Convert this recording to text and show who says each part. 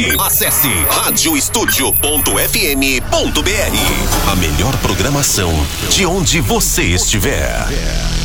Speaker 1: Acesse radioestudio.fm.br. A melhor programação de onde você estiver.